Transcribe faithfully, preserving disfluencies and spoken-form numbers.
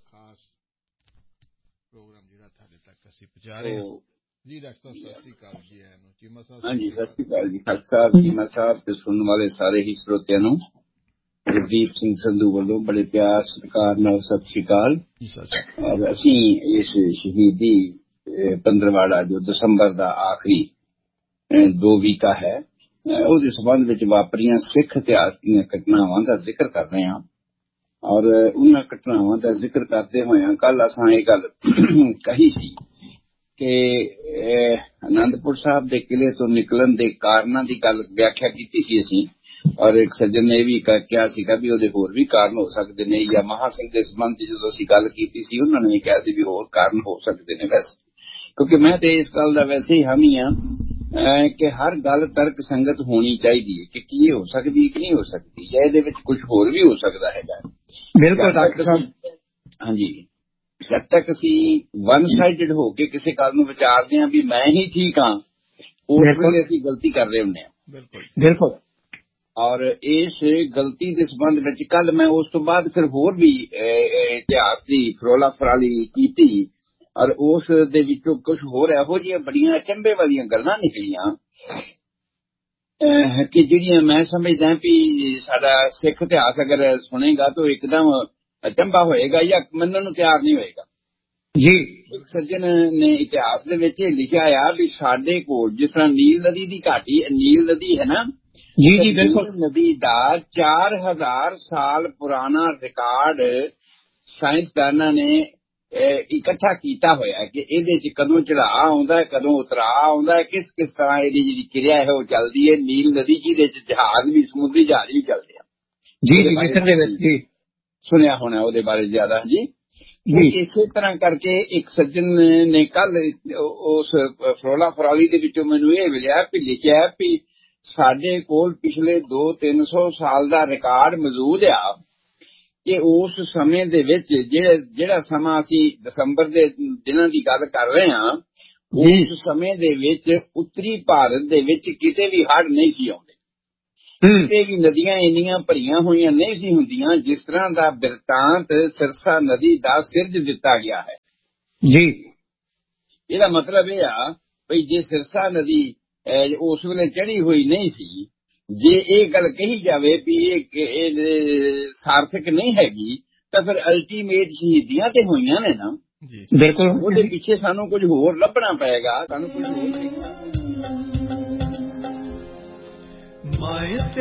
ਖਾਸ ਪ੍ਰੋਗਰਾਮ ਜਿਹੜਾ ਤੁਹਾਡੇ ਤੱਕ ਅਸੀਂ ਪਹੁੰਚਾ ਰਹੇ ਹਾਂ। ਜੀ ਡਾਕਟਰ ਸਾਹਿਬ ਸਤਿ ਸ੍ਰੀ ਅਕਾਲ ਜੀ। ਇਹਨੂੰ ਚੀਮਾ ਸਾਹਿਬ ਹਾਂਜੀ ਸਤਿ ਸ੍ਰੀ ਅਕਾਲ ਜੀ ਖਾਲਸਾ ਸਾਹਿਬ, ਚੀਮਾ ਸਾਹਿਬ ਤੇ ਸੁਣਨ ਵਾਲੇ ਸਾਰੇ ਹੀ ਸਰੋਤਿਆਂ ਨੂੰ ਗੁਰਦੀਪ ਸਿੰਘ ਸੰਧੂ ਵੱਲੋਂ ਬੜੇ ਪਿਆਰ ਸਤਿਕਾਰ ਨਾਲ ਸਤਿ ਸ੍ਰੀ ਅਕਾਲ। ਔਰ ਅਸੀਂ ਇਸ ਸ਼ਹੀਦੀ ਪੰਦਰਵਾੜਾ ਜੋ ਦਸੰਬਰ ਦਾ ਆਖਰੀ ਦੋ ਵੀਕਾ ਹੈ ਉਹਦੇ ਸੰਬੰਧ ਵਿੱਚ ਵਾਪਰੀਆਂ ਸਿੱਖ ਇਤਿਹਾਸ ਦੀਆਂ ਘਟਨਾਵਾਂ ਦਾ ਜ਼ਿਕਰ ਕਰ ਰਹੇ ਹਾਂ। ਔਰ ਉਹਨਾਂ ਘਟਨਾਵਾਂ ਦਾ ਜ਼ਿਕਰ ਕਰਦੇ ਹੋਇਆਂ ਕੱਲ ਅਸਾਂ ਇਹ ਗੱਲ ਕਹੀ ਸੀ ਕਿ ਅਨੰਦਪੁਰ ਸਾਹਿਬ ਦੇ ਕਿਲੇ ਤੋਂ ਨਿਕਲਣ ਦੇ ਕਾਰਨਾਂ ਦੀ ਗੱਲ ਵਿਆਖਿਆ ਕੀਤੀ ਸੀ ਅਸੀਂ। ਔਰ ਇੱਕ ਸੱਜਣ ਨੇ ਇਹ ਵੀ ਕਿਹਾ ਸੀਗਾ ਵੀ ਉਹਦੇ ਹੋਰ ਵੀ ਕਾਰਨ ਹੋ ਸਕਦੇ ਨੇ, ਜਾਂ ਮਹਾਂ ਸਿੰਘ ਦੇ ਸੰਬੰਧ ਚ ਜਦੋਂ ਅਸੀਂ ਗੱਲ ਕੀਤੀ ਸੀ ਉਹਨਾਂ ਨੇ ਵੀ ਕਿਹਾ ਸੀ ਵੀ ਹੋਰ ਕਾਰਨ ਹੋ ਸਕਦੇ ਨੇ। ਵੈਸੇ ਕਿਉਂਕਿ ਮੈਂ ਤੇ ਇਸ ਗੱਲ ਦਾ ਵੈਸੇ ਹੀ ਹਾਮੀ ਹਾਂ ਕਿ ਹਰ ਗੱਲ ਤਰਕ ਸੰਗਤ ਹੋਣੀ ਚਾਹੀਦੀ ਹੈ ਕਿ ਕੀ ਹੋ ਸਕਦੀ ਕਿ ਨਹੀਂ ਹੋ ਸਕਦੀ, ਜਾਂ ਇਹਦੇ ਵਿੱਚ ਕੁਝ ਹੋਰ ਵੀ ਹੋ ਸਕਦਾ ਹੈਗਾ। ਬਿਲਕੁਲ ਡਾਕਟਰ ਸਾਹਿਬ। ਹਾਂਜੀ, ਜਦ ਤੱਕ ਅਸੀਂ ਵਨ ਸਾਈਡਡ ਹੋ ਕੇ ਕਿਸੇ ਗੱਲ ਨੂੰ ਵਿਚਾਰਦੇ ਹਾਂ ਵੀ ਮੈਂ ਹੀ ਠੀਕ ਹਾਂ, ਉਸ ਵੇਲੇ ਅਸੀਂ ਗਲਤੀ ਕਰ ਰਹੇ ਹੁੰਦੇ ਹਾਂ। ਬਿਲਕੁਲ ਬਿਲਕੁਲ। ਔਰ ਇਸ ਗਲਤੀ ਦੇ ਸੰਬੰਧ ਵਿੱਚ ਕੱਲ ਮੈਂ ਉਸ ਤੋਂ ਬਾਅਦ ਫਿਰ ਹੋਰ ਵੀ ਇਤਿਹਾਸ ਦੀ ਫਰੋਲਾ ਫਰਾਲੀ ਕੀਤੀ ਔਰ ਉਸ ਦੇ ਵਿੱਚੋਂ ਕੁਝ ਹੋਰ ਇਹੋ ਜਿਹੀਆਂ ਬੜੀਆਂ ਅਚੰਭੇ ਵਾਲੀਆਂ ਗੱਲਾਂ ਨਿਕਲੀਆਂ ਕਿ ਜਿਹੜੀਆਂ ਮੈਂ ਸਮਝਦਾ ਵੀ ਸਾਡਾ ਸਿੱਖ ਇਤਿਹਾਸ ਅਗਰ ਸੁਣੇਗਾ ਤਾਂ ਇੱਕਦਮ ਅਚੰਭਾ ਹੋਏਗਾ ਜਾਂ ਮੰਨਣ ਨੂੰ ਤਿਆਰ ਨਹੀਂ ਹੋਏਗਾ। ਜੀ ਇੱਕ ਸੱਜਣ ਨੇ ਇਤਿਹਾਸ ਦੇ ਵਿੱਚ ਲਿਖਿਆ ਆ ਵੀ ਸਾਡੇ ਕੋਲ ਜਿਸ ਤਰ੍ਹਾਂ ਨੀਲ ਨਦੀ ਦੀ ਘਾਟੀ, ਨੀਲ ਨਦੀ ਹੈ ਨਾ ਜੀ ਜੀ ਬਿਲਕੁਲ, ਨਦੀ ਦਾ ਚਾਰ ਹਜ਼ਾਰ ਸਾਲ ਪੁਰਾਣਾ ਰਿਕਾਰਡ ਸਾਇੰਸਦਾਨਾਂ ਨੇ ਇਕੱਠਾ ਕੀਤਾ ਹੋਇਆ ਕਿ ਇਹਦੇ ਚ ਕਦੋਂ ਚੜਾਅ ਆਉਂਦਾ, ਕਦੋਂ ਉਤਰਾਅ ਆਉਂਦਾ, ਕਿਸ ਕਿਸ ਤਰ੍ਹਾਂ ਇਹਦੀ ਜਿਹੜੀ ਕਿਰਿਆ ਹੈ ਉਹ ਚੱਲਦੀ ਹੈ। ਨੀਲ ਨਦੀ ਜਿਹਦੇ ਚ ਜਹਾਜ਼ ਵੀ, ਸਮੁੰਦਰੀ ਜਹਾਜ਼ ਵੀ ਚੱਲਦੇ ਆ। ਜੀ ਜੀ ਮਿਸਰ ਦੇ ਵਿੱਚ ਜੀ ਸੁਣਿਆ ਹੋਣਾ ਉਹਦੇ ਬਾਰੇ ਜ਼ਿਆਦਾ। ਜੀ ਇਸੇ ਤਰ੍ਹਾਂ ਕਰਕੇ ਇੱਕ ਸੱਜਣ ਨੇ ਕੱਲ ਉਸ ਫਰੋਲਾ ਫਰਾਲੀ ਦੇ ਵਿੱਚੋਂ ਮੈਨੂੰ ਇਹ ਮਿਲਿਆ ਵੀ ਲਿਖਿਆ ਵੀ ਸਾਡੇ ਕੋਲ ਪਿਛਲੇ ਦੋ ਤਿੰਨ ਸੌ ਸਾਲ ਦਾ ਰਿਕਾਰਡ ਮੌਜੂਦ ਆ ਕਿ ਉਸ ਸਮੇਂ ਦੇ ਵਿੱਚ ਜਿਹੜਾ ਜਿਹੜਾ ਸਮਾਂ ਅਸੀਂ ਦਸੰਬਰ ਦੇ ਦਿਨਾਂ ਦੀ ਗੱਲ ਕਰ ਰਹੇ ਹਾਂ, ਉਸ ਸਮੇਂ ਦੇ ਵਿੱਚ ਉੱਤਰੀ ਭਾਰਤ ਦੇ ਵਿੱਚ ਕਿਤੇ ਵੀ ਹੜ੍ਹ ਨਹੀਂ ਸੀ ਆਉਂਦੇ, ਕਿਤੇ ਵੀ ਨਦੀਆਂ ਇੰਨੀਆਂ ਭਰੀਆਂ ਹੋਈਆਂ ਨਹੀਂ ਸੀ ਹੁੰਦੀਆਂ ਜਿਸ ਤਰ੍ਹਾਂ ਦਾ ਬਿਰਤਾਂਤ ਸਿਰਸਾ ਨਦੀ ਦਾ ਸਿਰਜ ਦਿੱਤਾ ਗਿਆ ਹੈ। ਜੀ ਇਹਦਾ ਮਤਲਬ ਇਹ ਆ ਬਈ ਜੇ ਸਿਰਸਾ ਨਦੀ ਉਸ ਵੇਲੇ ਚੜੀ ਹੋਈ ਨਹੀਂ ਸੀ, ਜੇ ਇਹ ਗੱਲ ਕਹੀ ਜਾਵੇ ਵੀ ਇਹ ਸਾਰਥਕ ਨਹੀਂ ਹੈਗੀ ਤਾਂ ਫਿਰ ਅਲਟੀਮੇਟ ਸ਼ਹੀਦੀਆਂ ਤੇ ਹੋਈਆਂ ਨੇ ਨਾ। ਬਿਲਕੁਲ, ਉਹਦੇ ਪਿੱਛੇ ਸਾਨੂੰ ਕੁਝ ਹੋਰ ਲੱਭਣਾ ਪਏਗਾ, ਸਾਨੂੰ ਕੁਝ ਹੋਰ